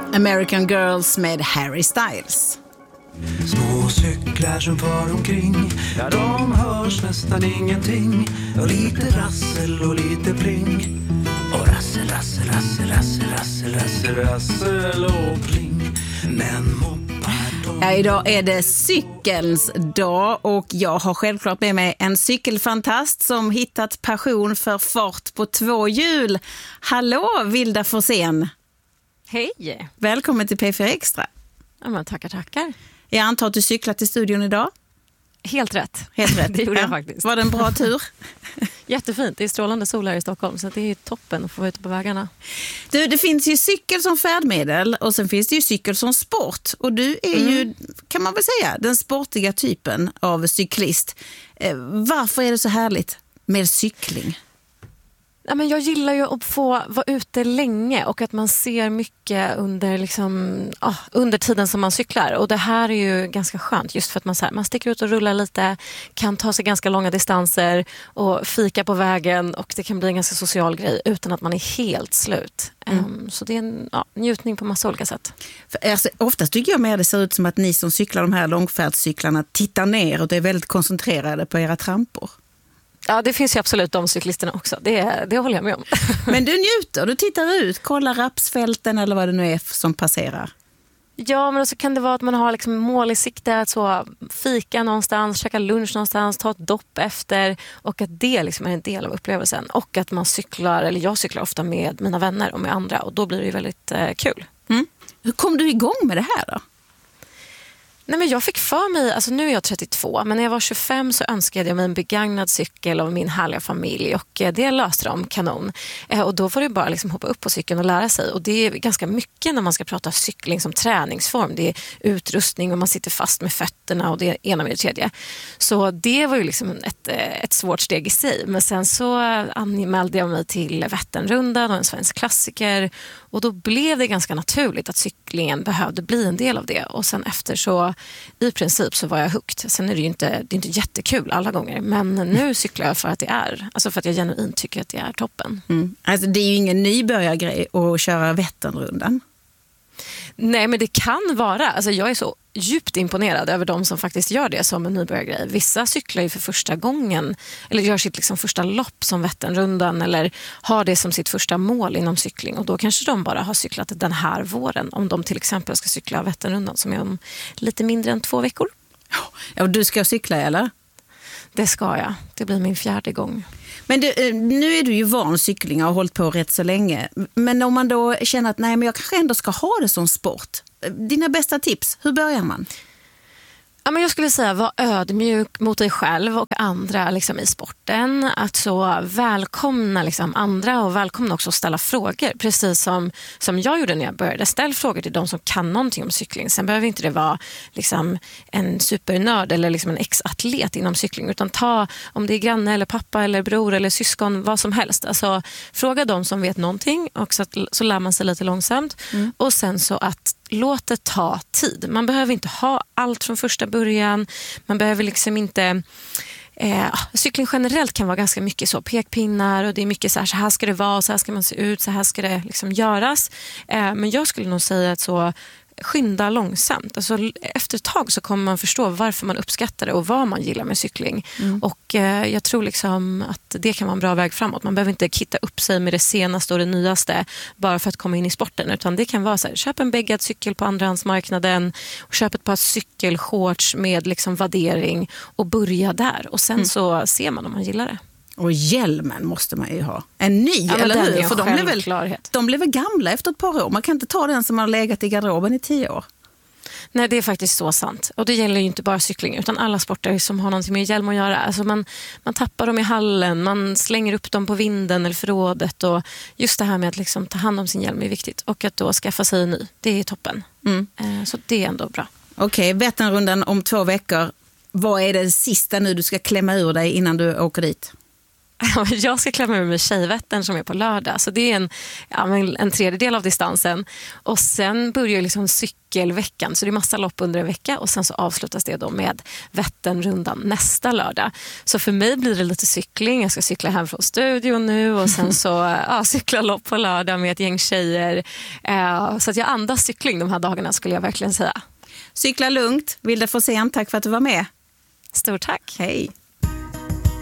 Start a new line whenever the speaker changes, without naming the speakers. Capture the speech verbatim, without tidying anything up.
American Girls med Harry Styles.
Små cyklar som far omkring, ja, de hörs nästan ingenting. Och lite rassel och lite pling. Och rassel, rassel, rassel, rassel, rassel, rassel, rassel och pling. Men moppar de...
Ja, idag är det cykelns dag och jag har självklart med mig en cykelfantast som hittat passion för fart på två hjul. Hallå, Vilda Forsén.
Hej!
Välkommen till P fyra Extra.
Ja, men tackar, tackar.
Jag antar att du cyklat till studion idag?
Helt rätt.
Helt rätt.
Det gjorde
ja.
jag faktiskt.
Var det en bra tur?
Jättefint. Det är strålande sol här i Stockholm så det är toppen att få vara ute på vägarna.
Du, det finns ju cykel som färdmedel och sen finns det ju cykel som sport. Och du är mm. ju, kan man väl säga, den sportiga typen av cyklist. Eh, varför är det så härligt med cykling?
Ja, men jag gillar ju att få vara ute länge och att man ser mycket under, liksom, ah, under tiden som man cyklar. Och det här är ju ganska skönt just för att man, så här, man sticker ut och rullar lite, kan ta sig ganska långa distanser och fika på vägen och det kan bli en ganska social grej utan att man är helt slut. Mm. Um, så det är en ja, njutning på massa olika sätt.
För, alltså, oftast tycker jag mer det ser ut som att ni som cyklar de här långfärdscyklarna tittar ner och är väldigt koncentrerade på era trampor.
Ja, det finns ju absolut de cyklisterna också. Det, det håller jag med om.
Men du njuter, du tittar ut, kollar rapsfälten eller vad det nu är som passerar.
Ja, men så kan det vara att man har liksom mål i sikte, att så fika någonstans, käka lunch någonstans, ta ett dopp efter och att det liksom är en del av upplevelsen. Och att man cyklar, eller jag cyklar ofta med mina vänner och med andra och då blir det ju väldigt eh, kul.
Mm. Hur kom du igång med det här då?
Nej, men jag fick för mig, alltså nu är jag trettiotvå, men när jag var tjugofem så önskade jag mig en begagnad cykel av min härliga familj och det löste de kanon. Och då får det bara liksom hoppa upp på cykeln och lära sig. Och det är ganska mycket när man ska prata cykling som träningsform. Det är utrustning och man sitter fast med fötterna och det ena med det tredje. Så det var ju liksom ett, ett svårt steg i sig. Men sen så anmälde jag mig till Vätternrundan och en svensk klassiker och då blev det ganska naturligt att cyklingen behövde bli en del av det. Och sen efter så i princip så var jag hooked. Sen är det ju inte, det är inte jättekul alla gånger. Men nu cyklar jag för att det är. Alltså för att jag genuint tycker att det är toppen.
Mm. Alltså det är ju ingen nybörjargrej att köra Vätternrundan.
Nej, men det kan vara. Alltså jag är så djupt imponerad över de som faktiskt gör det som en nybörjargrej. Vissa cyklar ju för första gången eller gör sitt liksom första lopp som Vätternrundan eller har det som sitt första mål inom cykling och då kanske de bara har cyklat den här våren om de till exempel ska cykla Vätternrundan som är om lite mindre än två veckor.
Ja, och du ska cykla eller?
Det ska jag. Det blir min fjärde gång.
Men det, nu är du ju van cykling och har hållit på rätt så länge. Men om man då känner att nej, men jag kanske ändå ska ha det som sport. Dina bästa tips, hur börjar man?
Ja, men jag skulle säga var ödmjuk mot dig själv och andra liksom, i sporten. Att så välkomna liksom, andra och välkomna också att ställa frågor. Precis som, som jag gjorde när jag började. Ställ frågor till de som kan någonting om cykling. Sen behöver inte det vara liksom, en supernörd eller liksom, en ex-atlet inom cykling. Utan ta om det är granne eller pappa eller bror eller syskon, vad som helst. Alltså, fråga de som vet någonting och så, att, så lär man sig lite långsamt. Mm. Och sen så att låt det ta tid. Man behöver inte ha allt från första början. Man behöver liksom inte... Eh, cykling generellt kan vara ganska mycket så pekpinnar och det är mycket så här, så här ska det vara, så här ska man se ut, så här ska det liksom göras. Eh, men jag skulle nog säga att så skynda långsamt. Alltså, efter ett tag så kommer man förstå varför man uppskattar det och vad man gillar med cykling. Mm. Och eh, jag tror liksom att det kan vara en bra väg framåt. Man behöver inte kitta upp sig med det senaste och det nyaste bara för att komma in i sporten. Utan det kan vara så här, köp en bäggad cykel på andrahandsmarknaden och köp ett par cykelshorts med liksom vaddering och börja där. Och sen mm. så ser man om man gillar det.
Och hjälmen måste man ju ha. En ny,
ja,
eller hur?
För de blev, väl,
de blev väl gamla efter ett par år. Man kan inte ta den som har legat i garderoben i tio år.
Nej, det är faktiskt så sant. Och det gäller ju inte bara cykling utan alla sporter som har någonting med hjälm att göra. Alltså man, man tappar dem i hallen, man slänger upp dem på vinden eller förrådet. Och just det här med att liksom ta hand om sin hjälm är viktigt. Och att då skaffa sig en ny, det är toppen. Mm. Så det är ändå bra.
Okej, okay, Vätternrundan om två veckor. Vad är det sista nu du ska klämma ur dig innan du åker dit?
Jag ska klämma med Tjejvättern som är på lördag. Så det är en, ja, en tredjedel av distansen. Och sen börjar liksom cykelveckan. Så det är massa lopp under en vecka. Och sen så avslutas det då med Vätternrundan nästa lördag. Så för mig blir det lite cykling. Jag ska cykla hem från studion nu. Och sen så ja, cykla lopp på lördag med ett gäng tjejer. Eh, så att jag andas cykling de här dagarna skulle jag verkligen säga.
Cykla lugnt. Vilda Forsén, tack för att du var med.
Stort tack.
Hej.